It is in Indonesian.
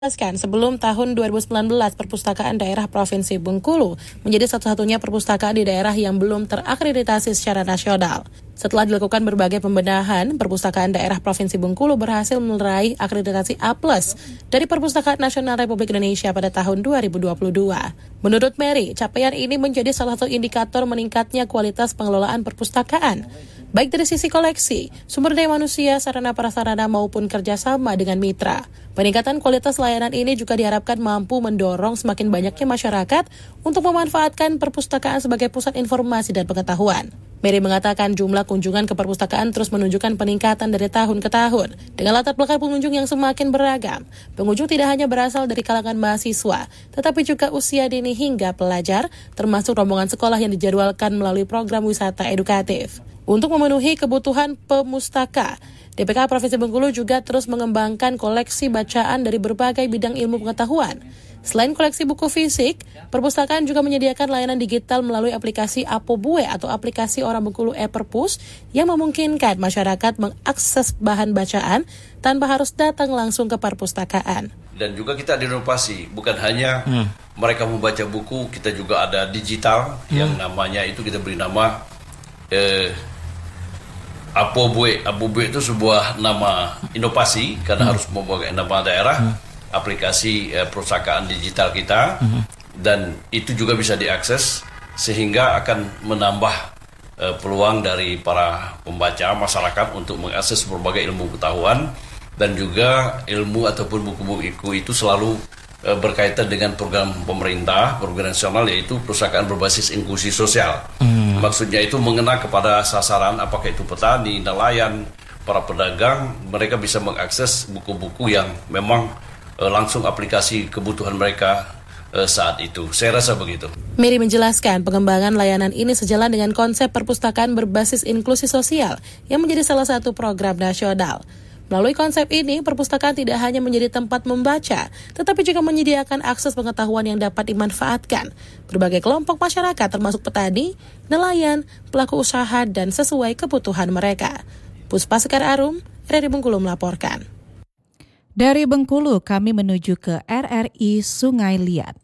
Sebelum tahun 2019, Perpustakaan Daerah Provinsi Bengkulu menjadi satu-satunya perpustakaan di daerah yang belum terakreditasi secara nasional. Setelah dilakukan berbagai pembenahan, Perpustakaan Daerah Provinsi Bengkulu berhasil meraih akreditasi A+ dari Perpustakaan Nasional Republik Indonesia pada tahun 2022. Menurut Mary, capaian ini menjadi salah satu indikator meningkatnya kualitas pengelolaan perpustakaan, baik dari sisi koleksi, sumber daya manusia, sarana prasarana maupun kerjasama dengan mitra. Peningkatan kualitas layanan ini juga diharapkan mampu mendorong semakin banyaknya masyarakat untuk memanfaatkan perpustakaan sebagai pusat informasi dan pengetahuan. Mary mengatakan jumlah kunjungan ke perpustakaan terus menunjukkan peningkatan dari tahun ke tahun. Dengan latar belakang pengunjung yang semakin beragam, pengunjung tidak hanya berasal dari kalangan mahasiswa, tetapi juga usia dini hingga pelajar, termasuk rombongan sekolah yang dijadwalkan melalui program wisata edukatif. Untuk memenuhi kebutuhan pemustaka, DPK Provinsi Bengkulu juga terus mengembangkan koleksi bacaan dari berbagai bidang ilmu pengetahuan. Selain koleksi buku fisik, perpustakaan juga menyediakan layanan digital melalui aplikasi Apobue atau aplikasi Orang Bengkulu e-Perpus yang memungkinkan masyarakat mengakses bahan bacaan tanpa harus datang langsung ke perpustakaan. Dan juga kita ada inovasi, bukan hanya mereka membaca buku, kita juga ada digital yang namanya itu kita beri nama Apobue. Apobue itu sebuah nama inovasi karena harus membawa nama daerah, aplikasi perpustakaan digital kita, dan itu juga bisa diakses sehingga akan menambah peluang dari para pembaca masyarakat untuk mengakses berbagai ilmu pengetahuan, dan juga ilmu ataupun buku-buku itu selalu berkaitan dengan program pemerintah, program nasional, yaitu perpustakaan berbasis inklusi sosial. Maksudnya itu mengena kepada sasaran, apakah itu petani, nelayan, para pedagang, mereka bisa mengakses buku-buku yang memang langsung aplikasi kebutuhan mereka saat itu. Saya rasa begitu. Mary menjelaskan pengembangan layanan ini sejalan dengan konsep perpustakaan berbasis inklusi sosial yang menjadi salah satu program nasional. Melalui konsep ini, perpustakaan tidak hanya menjadi tempat membaca, tetapi juga menyediakan akses pengetahuan yang dapat dimanfaatkan berbagai kelompok masyarakat termasuk petani, nelayan, pelaku usaha, dan sesuai kebutuhan mereka. Puspa Sekar Arum, RRI Bengkulu melaporkan. Dari Bengkulu, kami menuju ke RRI Sungai Liat.